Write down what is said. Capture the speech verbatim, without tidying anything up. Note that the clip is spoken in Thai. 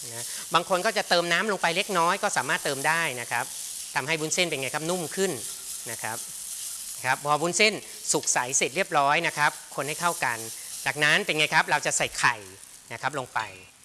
นะบางคนก็จะเติมน้ำลงไปเล็กน้อยก็สามารถเติมได้นะครับทำให้วุ้นเส้นเป็นไงครับนุ่มขึ้นนะครับครับพอวุ้นเส้นสุกใสเสร็จเรียบร้อยนะครับคนให้เข้ากันจากนั้นเป็นไงครับเราจะใส่ไข่นะครับลงไป